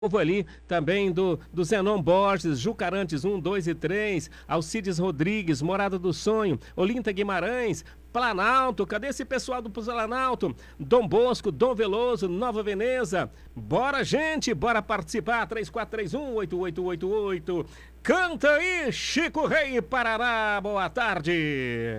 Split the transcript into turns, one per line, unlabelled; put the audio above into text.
Povo ali também do Zenon Borges, Jucarantes 1, 2 e 3, Alcides Rodrigues, Morada do Sonho, Olinda Guimarães, Planalto, cadê esse pessoal do Planalto? Dom Bosco, Dom Veloso, Nova Veneza. Bora, gente, bora participar. 3431-8888. Canta aí, Chico Rei Paraná. Boa tarde.